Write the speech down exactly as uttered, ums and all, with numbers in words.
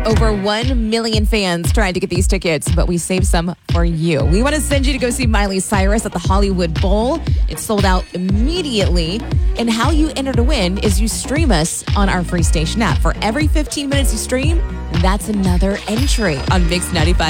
Over one million fans tried to get these tickets, but we saved some for you. We want to send you to go see Miley Cyrus at the Hollywood Bowl. It sold out immediately. And how you enter to win is you stream us on our free station app. For every fifteen minutes you stream, that's another entry on Mix ninety-five.